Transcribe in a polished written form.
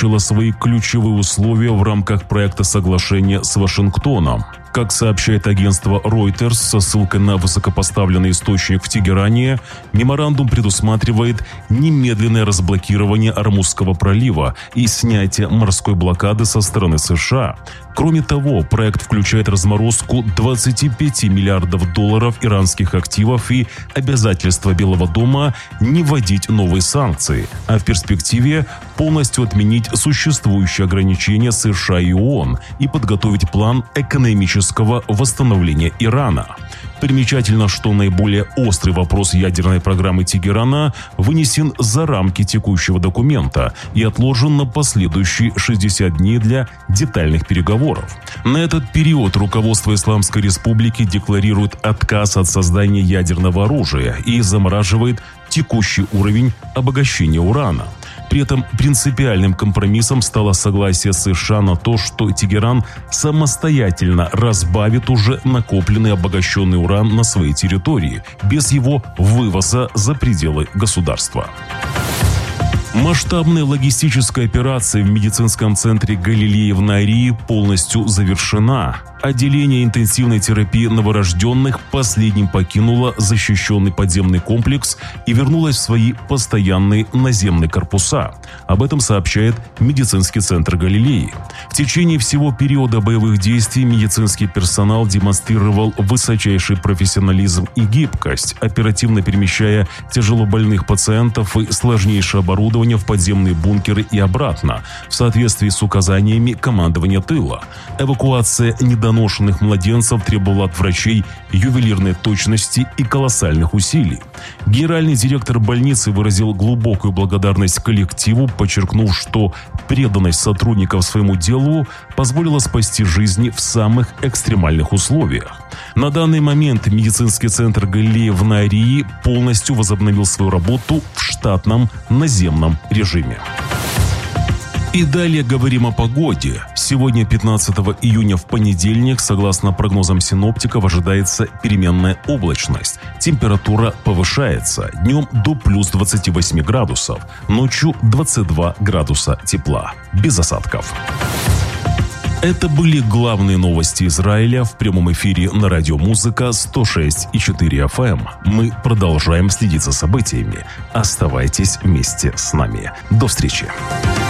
озвучила свои ключевые условия в рамках проекта соглашения с Вашингтоном. Как сообщает агентство Reuters со ссылкой на высокопоставленный источник в Тегеране, меморандум предусматривает немедленное разблокирование Ормузского пролива и снятие морской блокады со стороны США. Кроме того, проект включает разморозку 25 миллиардов долларов иранских активов и обязательство Белого дома не вводить новые санкции, а в перспективе полностью отменить существующие ограничения США и ООН и подготовить план экономического восстановления Ирана. Примечательно, что наиболее острый вопрос ядерной программы Тегерана вынесен за рамки текущего документа и отложен на последующие 60 дней для детальных переговоров. На этот период руководство Исламской Республики декларирует отказ от создания ядерного оружия и замораживает текущий уровень обогащения урана. При этом принципиальным компромиссом стало согласие США на то, что Тегеран самостоятельно разбавит уже накопленный обогащенный уран на своей территории, без его вывоза за пределы государства. Масштабная логистическая операция в медицинском центре Галилеи в Найрии полностью завершена. Отделение интенсивной терапии новорожденных последним покинуло защищенный подземный комплекс и вернулось в свои постоянные наземные корпуса. Об этом сообщает медицинский центр Галилеи. В течение всего периода боевых действий медицинский персонал демонстрировал высочайший профессионализм и гибкость, оперативно перемещая тяжелобольных пациентов и сложнейшее оборудование в подземные бункеры и обратно, в соответствии с указаниями командования тыла. Эвакуация недоношенных младенцев требовала от врачей ювелирной точности и колоссальных усилий. Генеральный директор больницы выразил глубокую благодарность коллективу, подчеркнув, что преданность сотрудников своему делу позволила спасти жизни в самых экстремальных условиях. На данный момент медицинский центр Галилеи в Найрии полностью возобновил свою работу в штатном наземном режиме. И далее говорим о погоде. Сегодня, 15 июня, в понедельник, согласно прогнозам синоптиков, ожидается переменная облачность. Температура повышается. Днем до плюс 28 градусов. Ночью 22 градуса тепла. Без осадков. Это были главные новости Израиля в прямом эфире на радио Музыка 106,4 FM. Мы продолжаем следить за событиями. Оставайтесь вместе с нами. До встречи.